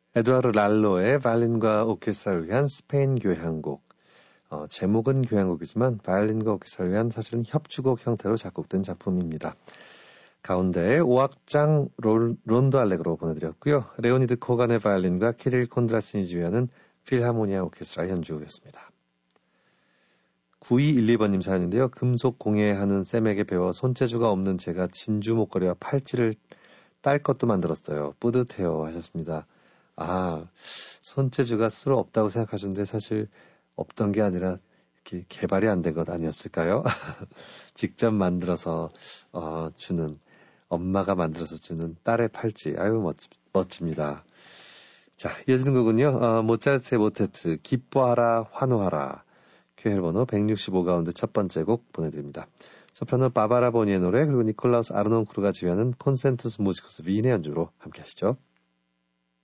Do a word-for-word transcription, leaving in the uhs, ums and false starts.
에두아르 랄로의 바이올린과 오케스트라를 위한 스페인 교향곡. 어, 제목은 교향곡이지만 바이올린과 오케스트라를 위한 사실은 협주곡 형태로 작곡된 작품입니다. 가운데 오악장 론도 알레그로 보내드렸고요. 레오니드 코간의 바이올린과 키릴 콘드라슨이 지휘하는 필하모니아 오케스트라 연주였습니다. 구이일이 번님 사연인데요. 금속 공예하는 쌤에게 배워 손재주가 없는 제가 진주 목걸이와 팔찌를 딸 것도 만들었어요. 뿌듯해요 하셨습니다. 아, 손재주가 스스로 없다고 생각하셨는데 사실 없던 게 아니라 이렇게 개발이 안 된 것 아니었을까요? 직접 만들어서 어, 주는, 엄마가 만들어서 주는 딸의 팔찌. 아유, 멋지, 멋집니다. 자, 이어지는 곡은요. 어, 모차르트의 모테트 기뻐하라 환호하라. 큐엘 번호 백육십오 가운데 첫 번째 곡 보내드립니다. 소프라노 바바라 보니의 노래, 그리고 니콜라우스 아르논크루가 지휘하는 콘센투스 무지커스 윈의 연주로 함께 하시죠.